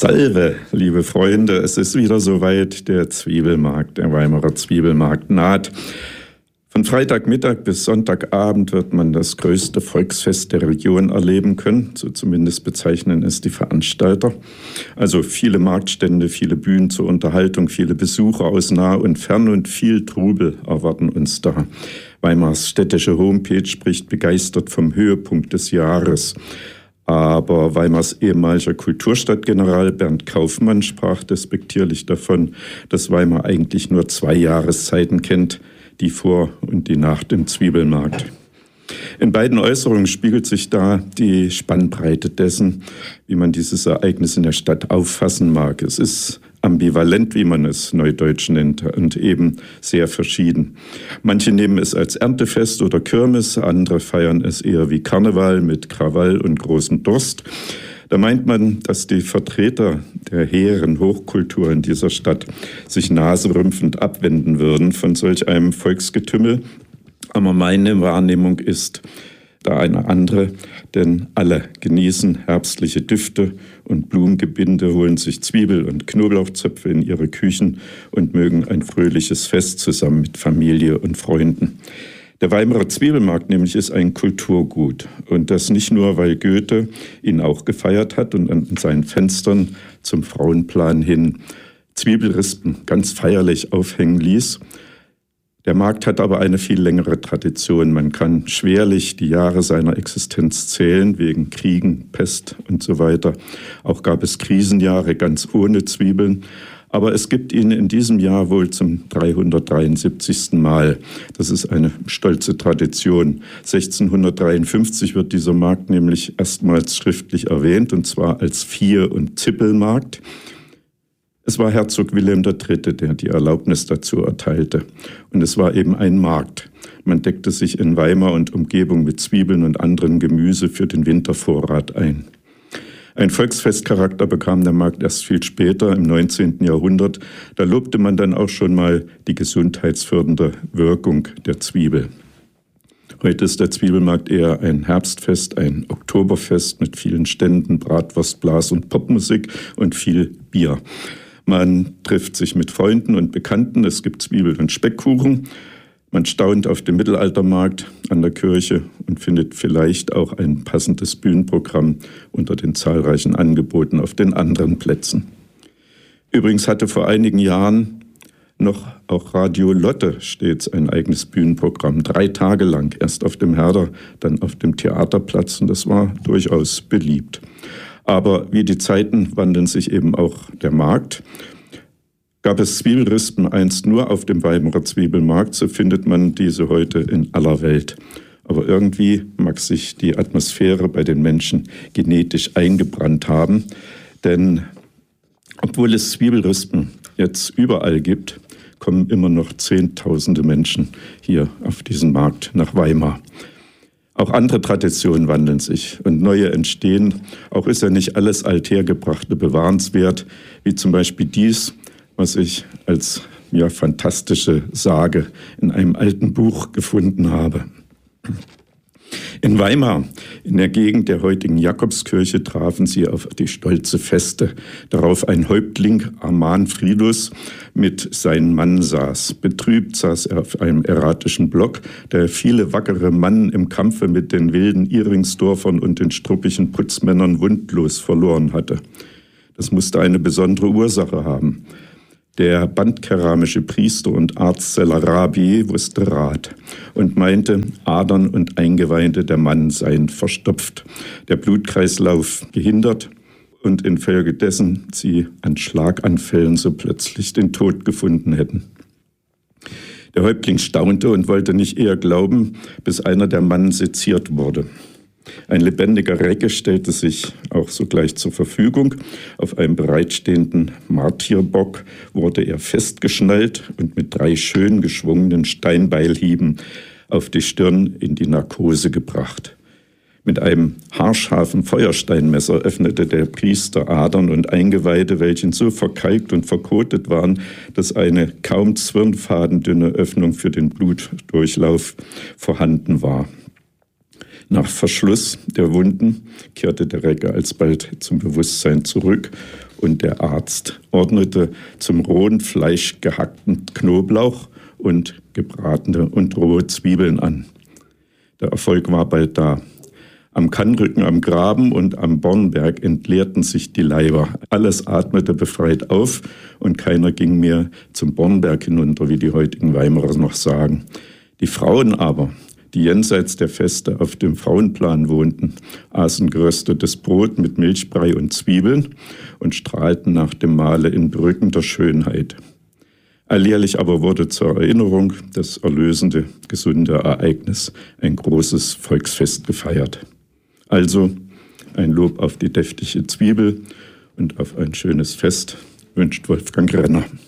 Salve, liebe Freunde, es ist wieder soweit, der Zwiebelmarkt, der Weimarer Zwiebelmarkt naht. Von Freitagmittag bis Sonntagabend wird man das größte Volksfest der Region erleben können, so zumindest bezeichnen es die Veranstalter. Also viele Marktstände, viele Bühnen zur Unterhaltung, viele Besucher aus nah und fern und viel Trubel erwarten uns da. Weimars städtische Homepage spricht begeistert vom Höhepunkt des Jahres. Aber Weimars ehemaliger Kulturstadtgeneral Bernd Kaufmann sprach despektierlich davon, dass Weimar eigentlich nur 2 Jahreszeiten kennt, die vor und die nach dem Zwiebelmarkt. In beiden Äußerungen spiegelt sich da die Spannbreite dessen, wie man dieses Ereignis in der Stadt auffassen mag. Es ist ambivalent, wie man es neudeutsch nennt, und eben sehr verschieden. Manche nehmen es als Erntefest oder Kirmes, andere feiern es eher wie Karneval mit Krawall und großem Durst. Da meint man, dass die Vertreter der hehren Hochkultur in dieser Stadt sich naserümpfend abwenden würden von solch einem Volksgetümmel. Aber meine Wahrnehmung ist da eine andere, denn alle genießen herbstliche Düfte und Blumengebinde, holen sich Zwiebel- und Knoblauchzöpfe in ihre Küchen und mögen ein fröhliches Fest zusammen mit Familie und Freunden. Der Weimarer Zwiebelmarkt nämlich ist ein Kulturgut und das nicht nur, weil Goethe ihn auch gefeiert hat und an seinen Fenstern zum Frauenplan hin Zwiebelrispen ganz feierlich aufhängen ließ. Der Markt hat aber eine viel längere Tradition. Man kann schwerlich die Jahre seiner Existenz zählen, wegen Kriegen, Pest und so weiter. Auch gab es Krisenjahre ganz ohne Zwiebeln. Aber es gibt ihn in diesem Jahr wohl zum 373. Mal. Das ist eine stolze Tradition. 1653 wird dieser Markt nämlich erstmals schriftlich erwähnt, und zwar als Vier- und Zippelmarkt. Es war Herzog Wilhelm III., der die Erlaubnis dazu erteilte. Und es war eben ein Markt. Man deckte sich in Weimar und Umgebung mit Zwiebeln und anderem Gemüse für den Wintervorrat ein. Ein Volksfestcharakter bekam der Markt erst viel später, im 19. Jahrhundert. Da lobte man dann auch schon mal die gesundheitsfördernde Wirkung der Zwiebel. Heute ist der Zwiebelmarkt eher ein Herbstfest, ein Oktoberfest mit vielen Ständen, Bratwurst, Blas- und Popmusik und viel Bier. Man trifft sich mit Freunden und Bekannten, es gibt Zwiebel- und Speckkuchen. Man staunt auf dem Mittelaltermarkt an der Kirche und findet vielleicht auch ein passendes Bühnenprogramm unter den zahlreichen Angeboten auf den anderen Plätzen. Übrigens hatte vor einigen Jahren noch auch Radio Lotte stets ein eigenes Bühnenprogramm, 3 Tage lang, erst auf dem Herder, dann auf dem Theaterplatz, und das war durchaus beliebt. Aber wie die Zeiten wandeln sich eben auch der Markt. Gab es Zwiebelrispen einst nur auf dem Weimarer Zwiebelmarkt, so findet man diese heute in aller Welt. Aber irgendwie mag sich die Atmosphäre bei den Menschen genetisch eingebrannt haben, denn obwohl es Zwiebelrispen jetzt überall gibt, kommen immer noch Zehntausende Menschen hier auf diesen Markt nach Weimar. Auch andere Traditionen wandeln sich und neue entstehen. Auch ist ja nicht alles Althergebrachte bewahrenswert, wie zum Beispiel dies, was ich als fantastische Sage in einem alten Buch gefunden habe. In Weimar, in der Gegend der heutigen Jakobskirche, trafen sie auf die stolze Feste. Darauf ein Häuptling, Arman Fridus, mit seinem Mann saß. Betrübt saß er auf einem erratischen Block, der viele wackere Mann im Kampfe mit den wilden Ihringsdorfern und den struppigen Putzmännern wundlos verloren hatte. Das musste eine besondere Ursache haben. Der bandkeramische Priester und Arzt Rabi wusste Rat und meinte, Adern und Eingeweide der Mann seien verstopft, der Blutkreislauf gehindert und infolgedessen sie an Schlaganfällen so plötzlich den Tod gefunden hätten. Der Häuptling staunte und wollte nicht eher glauben, bis einer der Mann seziert wurde. Ein lebendiger Recke stellte sich auch sogleich zur Verfügung. Auf einem bereitstehenden Martierbock wurde er festgeschnallt und mit 3 schön geschwungenen Steinbeilhieben auf die Stirn in die Narkose gebracht. Mit einem haarscharfen Feuersteinmesser öffnete der Priester Adern und Eingeweide, welche so verkalkt und verkotet waren, dass eine kaum zwirnfadendünne Öffnung für den Blutdurchlauf vorhanden war. Nach Verschluss der Wunden kehrte der Recke alsbald zum Bewusstsein zurück und der Arzt ordnete zum rohen Fleisch gehackten Knoblauch und gebratene und rohe Zwiebeln an. Der Erfolg war bald da. Am Kannrücken, am Graben und am Bornberg entleerten sich die Leiber. Alles atmete befreit auf und keiner ging mehr zum Bornberg hinunter, wie die heutigen Weimarer noch sagen. Die Frauen aber, die jenseits der Feste auf dem Frauenplan wohnten, aßen geröstetes Brot mit Milchbrei und Zwiebeln und strahlten nach dem Mahle in berückender Schönheit. Alljährlich aber wurde zur Erinnerung das erlösende, gesunde Ereignis ein großes Volksfest gefeiert. Also ein Lob auf die deftige Zwiebel und auf ein schönes Fest wünscht Wolfgang Renner.